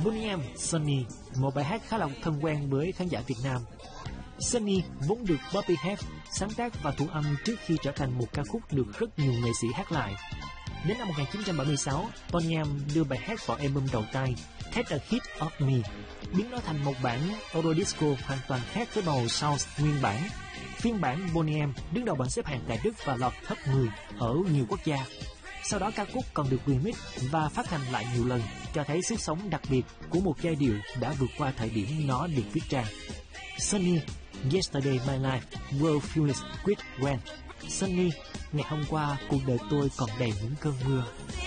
Boney M, Sunny, một bài hát khá là thân quen với khán giả Việt Nam. Sunny vốn được Bobby Hebb sáng tác và thu âm trước khi trở thành một ca khúc được rất nhiều nghệ sĩ hát lại. Đến năm 1976, Boney M đưa bài hát vào album đầu tay Take a Hit of Me, biến nó thành một bản Eurodisco hoàn toàn khác với màu Soul nguyên bản. Phiên bản Boney M đứng đầu bảng xếp hạng tại Đức và lọt top 10 ở nhiều quốc gia. Sau đó ca khúc còn được remix và phát hành lại nhiều lần, cho thấy sức sống đặc biệt của một giai điệu đã vượt qua thời điểm nó được viết ra. Sunny, Yesterday My Life Was Filled with Rain. Sunny, ngày hôm qua cuộc đời tôi còn đầy những cơn mưa.